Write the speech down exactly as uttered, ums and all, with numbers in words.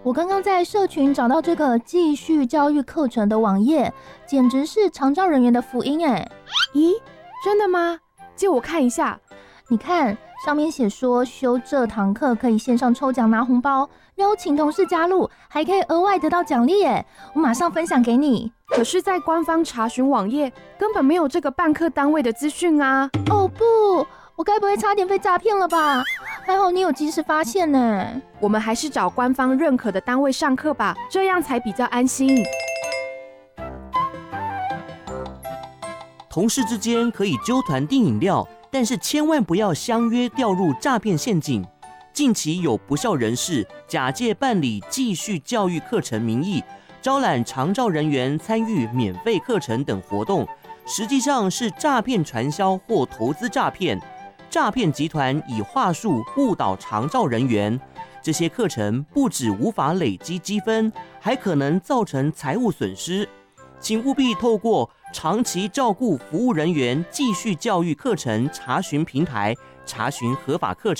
我刚刚在社群找到这个继续教育课程的网页，简直是长照人员的福音哎！ 咦，真的吗？借我看一下。 你看，上面写说修这堂课可以线上抽奖拿红包，邀请同事加入，还可以额外得到奖励耶！我马上分享给你。 可是，在官方查询网页根本没有这个办课单位的资讯啊！ 哦不，我该不会差点被诈骗了吧？还好你有及时发现呢。 我们还是找官方认可的单位上课吧，这样才比较安心。 同事之间可以揪团订饮料，但是千万不要相约掉入诈骗陷阱。近期有不肖人士假借办理继续教育课程名义，招揽长照人员参与免费课程等活动，实际上是诈骗传销或投资诈骗。诈骗集团以话术误导长照人员，这些课程不只无法累积积分，还可能造成财务损失。请务必透过长期照顾服务人员继续教育课程查询平台查询合法课程。